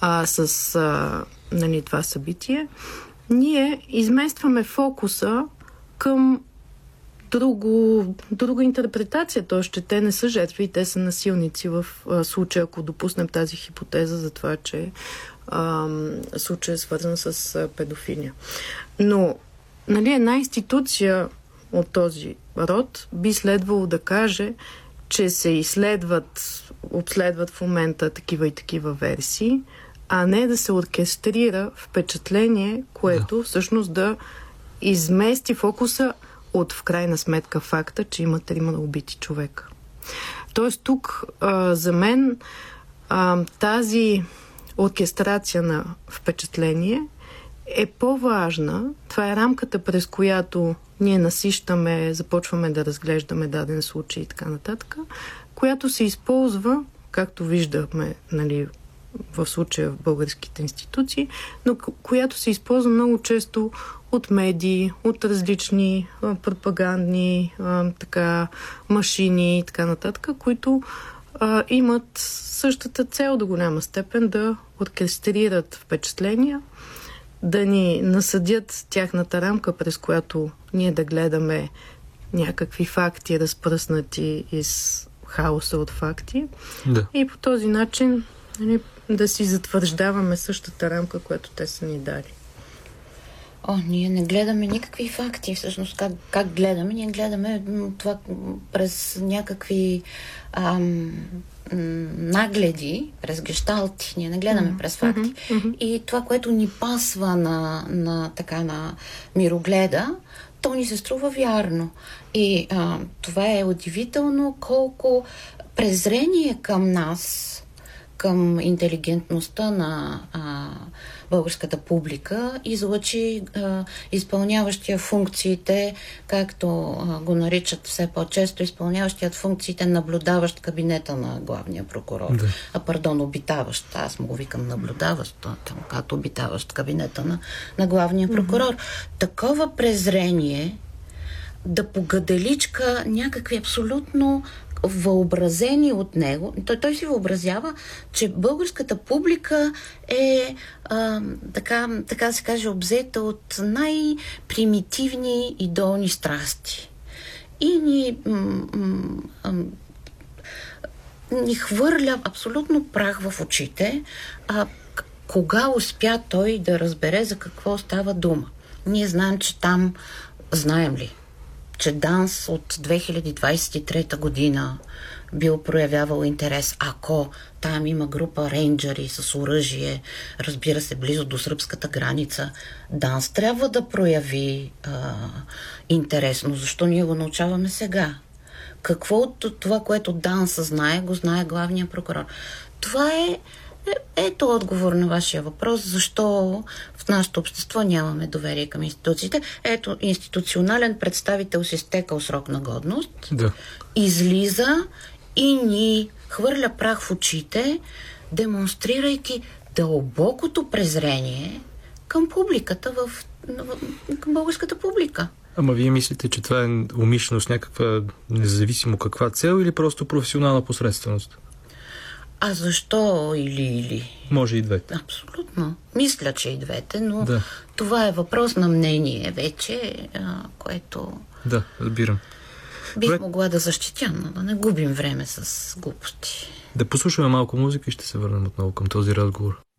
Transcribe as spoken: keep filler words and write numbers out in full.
а, с а, нали, това събитие, ние изместваме фокуса към друго, друга интерпретация. Тоест, че те не са жертви, те са насилници в а, случая, ако допуснем тази хипотеза за това, че а, случай е свързан с а, педофилия. Но нали, една институция от този род би следвало да каже, че се изследват, обследват в момента такива и такива версии, а не да се оркестрира впечатление, което да. всъщност да измести фокуса от в крайна сметка факта, че има трима убити човека. Тоест тук а, за мен а, тази оркестрация на впечатление е по-важна. Това е рамката, през която ние насищаме, започваме да разглеждаме даден случай и така нататък, която се използва, както виждахме, нали, в случая в българските институции, но която се използва много често от медии, от различни а, пропагандни а, така, машини и така нататък, които а, имат същата цел до голяма степен да оркестрират впечатления, да ни насъдят тяхната рамка, през която ние да гледаме някакви факти, разпръснати из хаоса от факти. Да. И по този начин нали, да си затвърждаваме същата рамка, която те са ни дали. О, ние не гледаме никакви факти. Всъщност, как, как гледаме? Ние гледаме това през някакви ам, нагледи, през гешталти. Ние не гледаме mm-hmm. през факти. Mm-hmm. И това, което ни пасва на, на, така, на мирогледа, то ни се струва вярно. И а, това е удивително колко презрение към нас, към интелигентността на а, българската публика излъчи а, изпълняващия функциите, както а, го наричат все по-често, изпълняващият функциите наблюдаващ кабинета на главния прокурор. Да. А, пардон, обитаващ. Аз му го викам наблюдаващ, като обитаващ кабинета на, на главния прокурор. Mm-hmm. Такова презрение да погаделичка някакви абсолютно въобразени от него. Той, той си въобразява, че българската публика е а, така, така да се каже, обзета от най-примитивни и долни страсти. И ни, м- м- ни хвърля абсолютно прах в очите, а кога успя той да разбере за какво става дума. Ние знаем, че там, знаем ли, че ДАНС от две хиляди двадесет и трета година бил проявявал интерес, ако там има група рейнджери с оръжие, разбира се, близо до сръбската граница, ДАНС трябва да прояви а, интерес, но защо ние го научаваме сега? Какво от това, което ДАНС знае, го знае главният прокурор? Това е Ето отговор на вашия въпрос, защо в нашето общество нямаме доверие към институциите. Ето, институционален представител си стекал срок на годност, да. Излиза и ни хвърля прах в очите, демонстрирайки дълбокото презрение към публиката, в, към българската публика. Ама вие мислите, че това е умишлено с някаква, независимо каква цел или просто професионална посредственост? А защо или-или? Може и двете. Абсолютно. Мисля, че и двете, но да. Това е въпрос на мнение вече, а, което... Да, разбирам. Бих Добре. могла да защитя, но да не губим време с глупости. Да послушаме малко музика и ще се върнем отново към този разговор.